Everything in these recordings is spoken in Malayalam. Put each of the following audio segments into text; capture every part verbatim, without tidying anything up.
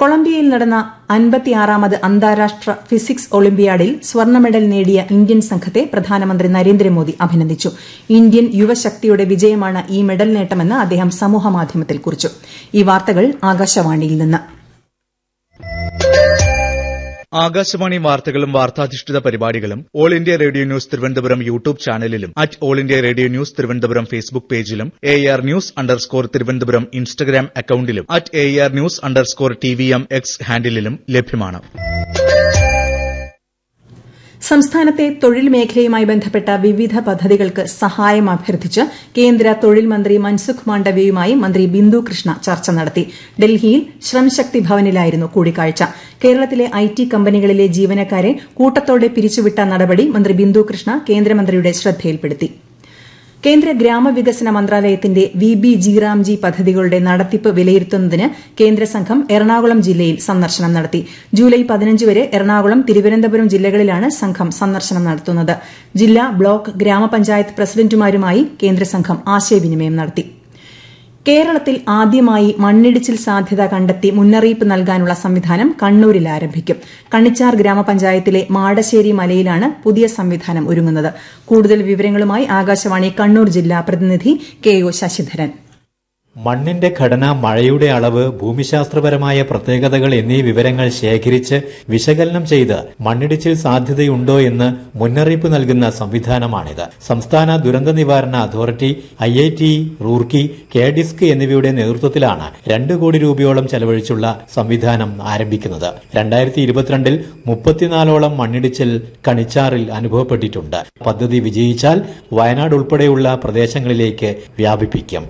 കൊളംബിയയിൽ നടന്ന അൻപത്തിയാറാമത് അന്താരാഷ്ട്ര ഫിസിക്സ് ഒളിമ്പ്യാഡിൽ സ്വർണ്ണ മെഡൽ നേടിയ ഇന്ത്യൻ സംഘത്തെ പ്രധാനമന്ത്രി നരേന്ദ്രമോദി അഭിനന്ദിച്ചു. ഇന്ത്യൻ യുവശക്തിയുടെ വിജയമാണ് ഈ മെഡൽ നേട്ടമെന്ന് അദ്ദേഹം സമൂഹമാധ്യമത്തിൽ കുറിച്ചു. ഈ വാർത്തകൾ ആകാശവാണിയിൽ നിന്ന്. ആകാശവാണി വാർത്തകളും വാർത്താധിഷ്ഠിത പരിപാടികളും all India radio news Thiruvananthapuram YouTube ചാനലിലും at all India radio news Thiruvananthapuram Facebook പേജിലും A R news underscore Thiruvananthapuram Instagram അക്കൌണ്ടിലും at A R news underscore T V M X ഹാൻഡിലും ലഭ്യമാണ്. സംസ്ഥാനത്തെ തൊഴിൽ മേഖലയുമായി ബന്ധപ്പെട്ട വിവിധ പദ്ധതികൾക്ക് സഹായം അഭ്യർത്ഥിച്ച് കേന്ദ്ര തൊഴിൽ മന്ത്രി മൻസുഖ് മാണ്ഡവ്യയുമായി മന്ത്രി ബിന്ദു കൃഷ്ണ ചർച്ച നടത്തി. ഡൽഹിയിൽ ശ്രംശക്തി ഭവനിലായിരുന്നു കൂടിക്കാഴ്ച. കേരളത്തിലെ ഐ ടി കമ്പനികളിലെ ജീവനക്കാരെ കൂട്ടത്തോടെ പിരിച്ചുവിട്ട നടപടി മന്ത്രി ബിന്ദു കൃഷ്ണ കേന്ദ്രമന്ത്രിയുടെ ശ്രദ്ധയിൽപ്പെടുത്തി. കേന്ദ്ര ഗ്രാമവികസന മന്ത്രാലയത്തിന്റെ വി ബി ജിറാംജി പദ്ധതികളുടെ നടത്തിപ്പ് വിലയിരുത്തുന്നതിന് കേന്ദ്ര സംഘം എറണാകുളം ജില്ലയിൽ സന്ദർശനം നടത്തി. ജൂലൈ പതിനഞ്ച് വരെ എറണാകുളം, തിരുവനന്തപുരം ജില്ലകളിലാണ് സംഘം സന്ദർശനം നടത്തുന്നത്. ജില്ലാ, ബ്ലോക്ക്, ഗ്രാമപഞ്ചായത്ത് പ്രസിഡന്റുമാരുമായി കേന്ദ്ര സംഘം ആശയവിനിമയം നടത്തി. കേരളത്തിൽ ആദ്യമായി മണ്ണിടിച്ചിൽ സാധ്യത കണ്ടെത്തി മുന്നറിയിപ്പ് നൽകാനുള്ള സംവിധാനം കണ്ണൂരിൽ ആരംഭിക്കും. കണ്ണിച്ചാർ ഗ്രാമപഞ്ചായത്തിലെ മാടശ്ശേരി മലയിലാണ് പുതിയ സംവിധാനം ഒരുങ്ങുന്നത്. കൂടുതൽ വിവരങ്ങളുമായി ആകാശവാണി കണ്ണൂർ ജില്ലാ പ്രതിനിധി കെ ഒ ശശിധരൻ. മണ്ണിന്റെ ഘടന, മഴയുടെ അളവ്, ഭൂമിശാസ്ത്രപരമായ പ്രത്യേകതകൾ എന്നീ വിവരങ്ങൾ ശേഖരിച്ച് വിശകലനം ചെയ്ത് മണ്ണിടിച്ചിൽ സാധ്യതയുണ്ടോ എന്ന് മുന്നറിയിപ്പ് നൽകുന്ന സംവിധാനമാണിത്. സംസ്ഥാന ദുരന്ത നിവാരണ authority, I I T Roorkee, K disk എന്നിവയുടെ നേതൃത്വത്തിലാണ് രണ്ട് കോടി രൂപയോളം ചെലവഴിച്ചുള്ള സംവിധാനം ആരംഭിക്കുന്നത്. രണ്ടായിരത്തി ഇരുപത്തിരണ്ടിൽ മുപ്പത്തിനാലോളം മണ്ണിടിച്ചിൽ കണിച്ചാറിൽ അനുഭവപ്പെട്ടിട്ടുണ്ട്. പദ്ധതി വിജയിച്ചാൽ വയനാട് ഉൾപ്പെടെയുള്ള പ്രദേശങ്ങളിലേക്ക് വ്യാപിപ്പിക്കും.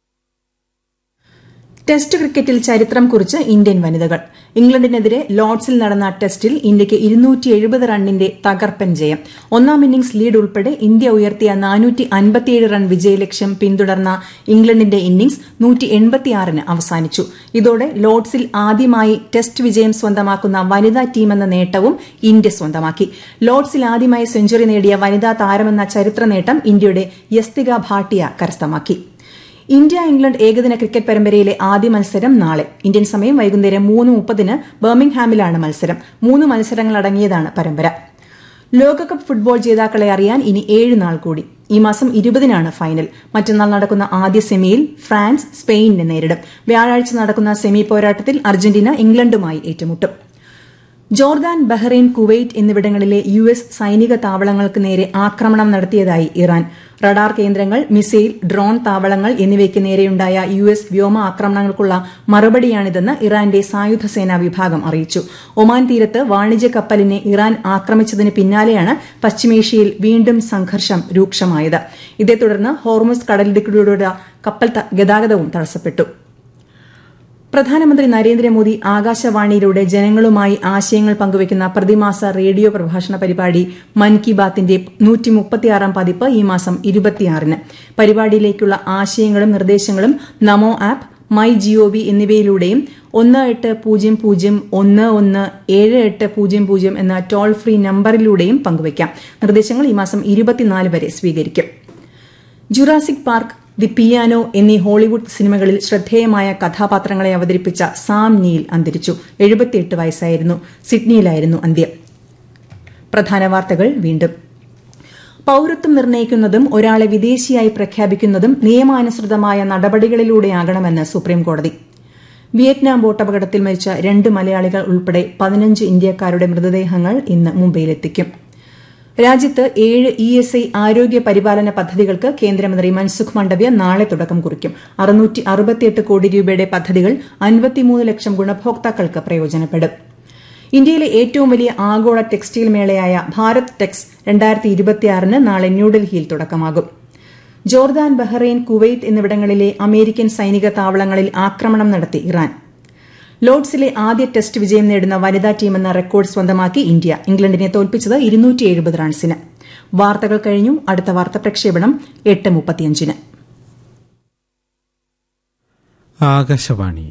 ടെസ്റ്റ് ക്രിക്കറ്റിൽ ചരിത്രം കുറിച്ച് ഇന്ത്യൻ വനിതകൾ. ഇംഗ്ലണ്ടിനെതിരെ ലോർഡ്സിൽ നടന്ന ടെസ്റ്റിൽ ഇന്ത്യയ്ക്ക് ഇരുന്നൂറ്റി എഴുപത് റണ്ണിന്റെ തകർപ്പൻ ജയം. ഒന്നാം ഇന്നിംഗ്സ് ലീഡ് ഉൾപ്പെടെ ഇന്ത്യ ഉയർത്തിയ നാനൂറ്റി അൻപത്തിയേഴ് റൺ വിജയലക്ഷ്യം പിന്തുടർന്ന ഇംഗ്ലണ്ടിന്റെ ഇന്നിംഗ്സ് നൂറ്റി എൺപത്തിയാറിന് അവസാനിച്ചു. ഇതോടെ ലോർഡ്സിൽ ആദ്യമായി ടെസ്റ്റ് വിജയം സ്വന്തമാക്കുന്ന വനിതാ ടീമെന്ന നേട്ടവും ഇന്ത്യ സ്വന്തമാക്കി. ലോർഡ്സിൽ ആദ്യമായി സെഞ്ചുറി നേടിയ വനിതാ താരമെന്ന ചരിത്ര നേട്ടം ഇന്ത്യയുടെ യസ്തിക ഭാട്ടിയ കരസ്ഥമാക്കി. ഇന്ത്യ ഇംഗ്ലണ്ട് ഏകദിന ക്രിക്കറ്റ് പരമ്പരയിലെ ആദ്യ മത്സരം നാളെ. ഇന്ത്യൻ സമയം വൈകുന്നേരം മൂന്ന് മുപ്പതിന് ബർമിംഗ്ഹാമിലാണ് മത്സരം. മൂന്ന് മത്സരങ്ങളടങ്ങിയതാണ് പരമ്പര. ലോകകപ്പ് ഫുട്ബോൾ ജേതാക്കളെ അറിയാൻ ഇനി ഏഴ് നാൾ കൂടി. ഈ മാസം ഇരുപതിനാണ് ഫൈനൽ. മറ്റന്നാൾ നടക്കുന്ന ആദ്യ സെമിയിൽ ഫ്രാൻസ് സ്പെയിനിനെ നേരിടും. വ്യാഴാഴ്ച നടക്കുന്ന സെമി പോരാട്ടത്തിൽ അർജന്റീന ഇംഗ്ലണ്ടുമായി ഏറ്റുമുട്ടും. ജോർദാൻ, ബഹ്റൈൻ, കുവൈറ്റ് എന്നിവിടങ്ങളിലെ യു എസ് സൈനിക താവളങ്ങൾക്ക് നേരെ ആക്രമണം നടത്തിയതായി ഇറാൻ. റഡാർ കേന്ദ്രങ്ങൾ, മിസൈൽ, ഡ്രോൺ താവളങ്ങൾ എന്നിവയ്ക്ക് നേരെയുണ്ടായ യു എസ് വ്യോമ ആക്രമണങ്ങൾക്കുള്ള മറുപടിയാണിതെന്ന് ഇറാന്റെ സായുധ സേനാ വിഭാഗം അറിയിച്ചു. ഒമാൻ തീരത്ത് വാണിജ്യ കപ്പലിനെ ഇറാൻ ആക്രമിച്ചതിന് പിന്നാലെയാണ് പശ്ചിമേഷ്യയിൽ വീണ്ടും സംഘർഷം രൂക്ഷമായത്. ഇതേ തുടർന്ന് ഹോർമുസ് കടലിടുക്കിലൂടെ കപ്പൽ ഗതാഗതവും തടസ്സപ്പെട്ടു. പ്രധാനമന്ത്രി നരേന്ദ്രമോദി ആകാശവാണിയിലൂടെ ജനങ്ങളുമായി ആശയങ്ങൾ പങ്കുവയ്ക്കുന്ന പ്രതിമാസ റേഡിയോ പ്രഭാഷണ പരിപാടി മൻ കി ബാത്തിന്റെ നൂറ്റി മുപ്പത്തിയാറാം പതിപ്പ് ഈ മാസം ഇരുപത്തിയാറിന്. പരിപാടിയിലേക്കുള്ള ആശയങ്ങളും നിർദ്ദേശങ്ങളും നമോ ആപ്പ്, മൈ ജിഒവി എന്നിവയിലൂടെയും ഒന്ന് എട്ട് പൂജ്യം പൂജ്യം ഒന്ന് ഒന്ന് ഏഴ് എട്ട് പൂജ്യം പൂജ്യം എന്ന ടോൾ ഫ്രീ നമ്പറിലൂടെയും പങ്കുവയ്ക്കാം. നിർദ്ദേശങ്ങൾ ഈ മാസം ഇരുപത്തിനാല് വരെ സ്വീകരിക്കും. ജുറാസിക് പാർക്ക്, ദി പിയാനോ എന്നീ ഹോളിവുഡ് സിനിമകളിൽ ശ്രദ്ധേയമായ കഥാപാത്രങ്ങളെ അവതരിപ്പിച്ച സാം നീൽ അന്തരിച്ചു. എഴുപത്തിയെട്ട് വയസ്സായിരുന്നു. സിഡ്നിയിലായിരുന്നു അന്ത്യം. പ്രധാന വാർത്തകൾ വീണ്ടും. പൌരത്വം നിർണ്ണയിക്കുന്നതും ഒരാളെ വിദേശിയായി പ്രഖ്യാപിക്കുന്നതും നിയമാനുസൃതമായ നടപടികളിലൂടെയാകണമെന്ന് സുപ്രീംകോടതി. വിയറ്റ്നാം ബോട്ടപകടത്തിൽ മരിച്ച രണ്ട് മലയാളികൾ ഉൾപ്പെടെ പതിനഞ്ച് ഇന്ത്യക്കാരുടെ മൃതദേഹങ്ങൾ ഇന്ന് മുംബൈയിലെത്തിക്കും. രാജ്യത്ത് ഏഴ് ഇ എസ് ഐ ആരോഗ്യ പരിപാലന പദ്ധതികൾക്ക് കേന്ദ്രമന്ത്രി മൻസുഖ് മാണ്ഡവ്യ നാളെ തുടക്കം കുറിക്കും. അറുന്നൂറ്റി അറുപത്തിയെട്ട് കോടി രൂപയുടെ പദ്ധതികൾ അൻപത്തിമൂന്ന് ലക്ഷം ഗുണഭോക്താക്കൾക്ക് പ്രയോജനപ്പെടും. ഇന്ത്യയിലെ ഏറ്റവും വലിയ ആഗോള ടെക്സ്റ്റൈൽ മേളയായ ഭാരത് ടെക്സ് രണ്ടായിരത്തി ഇരുപത്തിയാറിന് നാളെ ന്യൂഡൽഹിയിൽ തുടക്കമാകും. ജോർദാൻ, ബഹ്റൈൻ, കുവൈറ്റ് എന്നിവിടങ്ങളിലെ അമേരിക്കൻ സൈനിക താവളങ്ങളിൽ ആക്രമണം നടത്തി ഇറാൻ. ലോർഡ്സിലെ ആദ്യ ടെസ്റ്റ് വിജയം നേടുന്ന വനിതാ ടീമെന്ന റെക്കോർഡ് സ്വന്തമാക്കി ഇന്ത്യ. ഇംഗ്ലണ്ടിനെ തോൽപ്പിച്ചത് ഇരുന്നൂറ്റി എഴുപത് റൺസിന്. വാർത്തകൾ കഴിഞ്ഞു. അടുത്ത വാർത്ത പ്രക്ഷേപണം എട്ട് മുപ്പത്തിയഞ്ചിന്. ആകാശവാണി.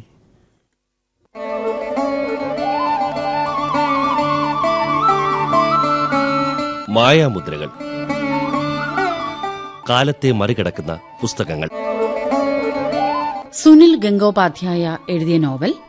മായാമുദ്രകൾ. കാലത്തെ മറികടക്കുന്ന പുസ്തകങ്ങൾ. സുനിൽ ഗംഗോപാധ്യായ എഴുതിയ നോവൽ